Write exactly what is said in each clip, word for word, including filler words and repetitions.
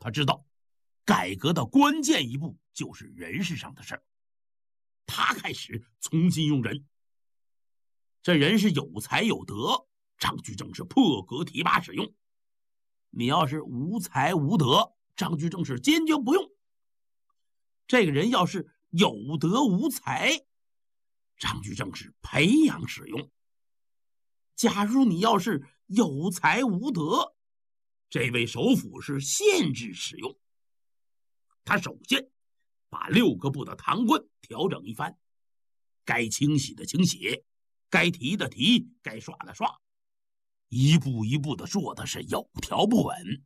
他知道改革的关键一步就是人事上的事儿，他开始重新用人。这人是有才有德，张居正是破格提拔使用。你要是无才无德，张居正是坚决不用。这个人要是有德无才，张居正是培养使用。假如你要是有才无德，这位首辅是限制使用。他首先把六个部的堂官调整一番，该清洗的清洗，该提的提，该刷的刷，一步一步的做的是有条不紊。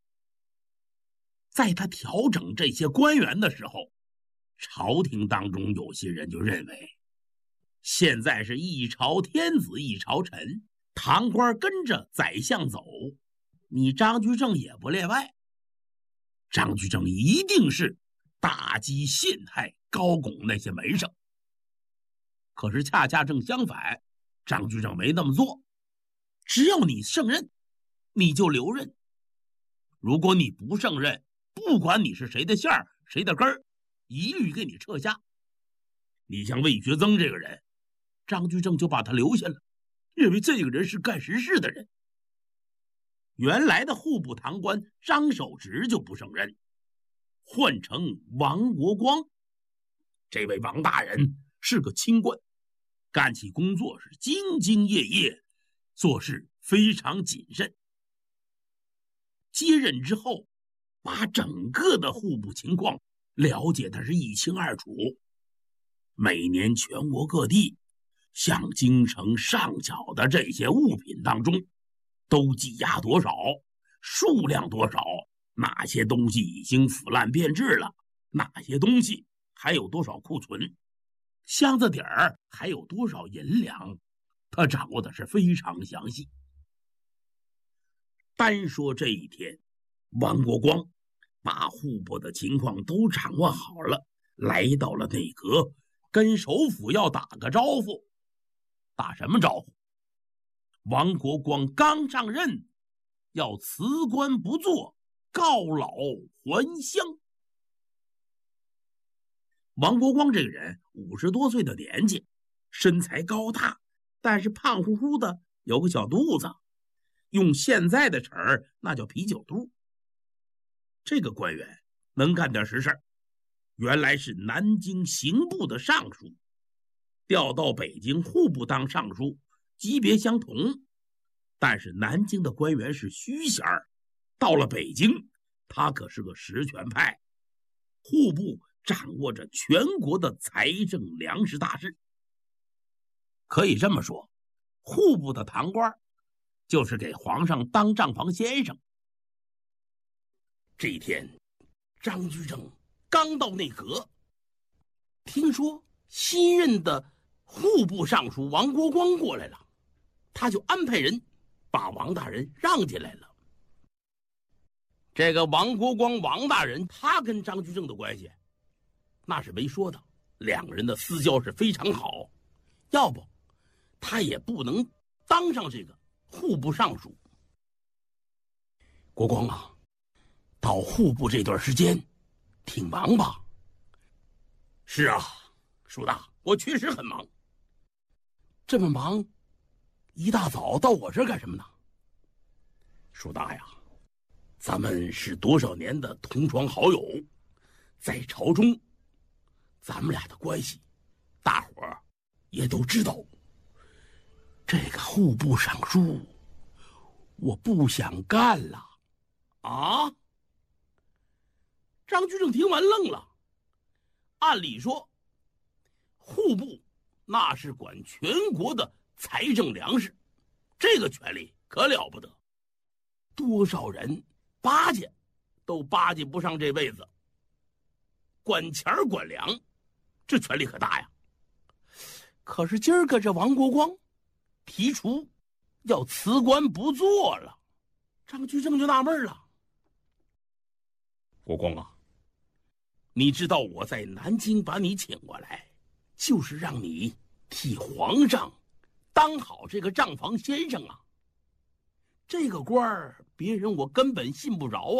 在他调整这些官员的时候，朝廷当中有些人就认为，现在是一朝天子一朝臣，堂官跟着宰相走，你张居正也不例外。张居正一定是打击陷害高拱那些门生。可是恰恰正相反，张居正没那么做。只要你胜任，你就留任；如果你不胜任，不管你是谁的馅儿谁的根儿，一律给你撤下。你像魏学增这个人，张居正就把他留下了，认为这个人是干实事的人。原来的户部堂官张守直就不胜任，换成王国光。这位王大人是个清官，干起工作是兢兢业业，做事非常谨慎。接任之后，把整个的户部情况了解的是一清二楚。每年全国各地向京城上缴的这些物品当中，都积压多少，数量多少，哪些东西已经腐烂变质了，哪些东西还有多少库存，箱子底儿还有多少银两，他掌握的是非常详细。单说这一天，王国光把户部的情况都掌握好了，来到了内阁，跟首辅要打个招呼。打什么招呼？王国光刚上任，要辞官不做，告老还乡。王国光这个人五十多岁的年纪，身材高大，但是胖乎乎的，有个小肚子，用现在的词儿那叫啤酒肚。这个官员能干点实事，原来是南京刑部的尚书，调到北京户部当尚书，级别相同，但是南京的官员是虚衔，到了北京他可是个实权派，户部掌握着全国的财政粮食大事。可以这么说，户部的堂官就是给皇上当账房先生。这一天，张居正刚到内阁，听说新任的户部尚书王国光过来了，他就安排人把王大人让进来了。这个王国光王大人，他跟张居正的关系那是没说的，两个人的私交是非常好，要不他也不能当上这个户部尚书。国光啊，到户部这段时间挺忙吧？是啊，叔大，我确实很忙。这么忙，一大早到我这儿干什么呢？叔大呀，咱们是多少年的同窗好友，在朝中咱们俩的关系大伙儿也都知道。这个户部尚书我不想干了。啊？张居正听完愣了。按理说户部那是管全国的财政粮食，这个权力可了不得，多少人巴结都巴结不上这位子。管钱管粮，这权力可大呀。可是今儿个这王国光提出要辞官不做了，张居正就纳闷了。国光啊，你知道我在南京把你请过来，就是让你替皇上当好这个账房先生啊。这个官儿别人我根本信不着啊。